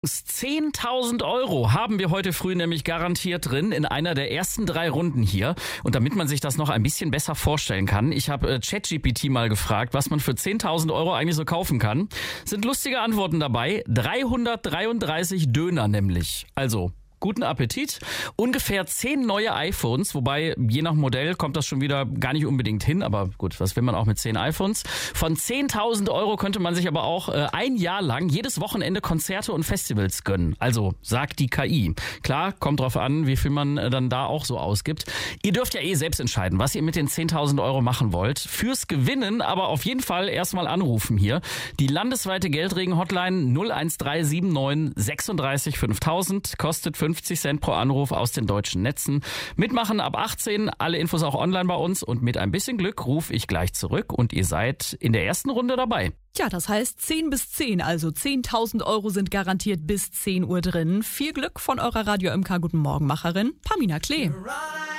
10.000 Euro haben wir heute früh nämlich garantiert drin in einer der ersten 3 Runden hier. Und damit man sich das noch ein bisschen besser vorstellen kann, ich habe ChatGPT mal gefragt, was man für 10.000 Euro eigentlich so kaufen kann. Sind lustige Antworten dabei. 333 Döner nämlich. Also guten Appetit. Ungefähr 10 neue iPhones, wobei je nach Modell kommt das schon wieder gar nicht unbedingt hin. Aber gut, was will man auch mit 10 iPhones? Von 10.000 Euro könnte man sich aber auch ein Jahr lang jedes Wochenende Konzerte und Festivals gönnen. Also sagt die KI. Klar, kommt drauf an, wie viel man dann da auch so ausgibt. Ihr dürft ja selbst entscheiden, was ihr mit den 10.000 Euro machen wollt. Fürs Gewinnen aber auf jeden Fall erstmal anrufen hier. Die landesweite Geldregen-Hotline 01379 36 5000 kostet 50 Cent pro Anruf aus den deutschen Netzen. Mitmachen ab 18, alle Infos auch online bei uns und mit ein bisschen Glück rufe ich gleich zurück und ihr seid in der ersten Runde dabei. Ja, das heißt 10 bis 10, also 10.000 Euro sind garantiert bis 10 Uhr drin. Viel Glück von eurer Radio MK Guten Morgen Macherin, Pamina Klee.